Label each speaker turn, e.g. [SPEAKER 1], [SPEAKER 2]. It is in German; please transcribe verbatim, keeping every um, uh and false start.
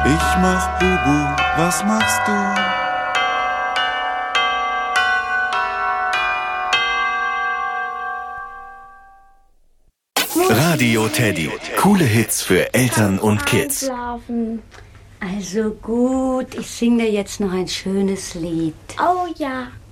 [SPEAKER 1] Ich mach Bubu, was machst du?
[SPEAKER 2] Radio Teddy. Coole Hits für Eltern und Kids.
[SPEAKER 3] Also gut, ich singe dir jetzt noch ein schönes Lied.
[SPEAKER 4] Oh ja.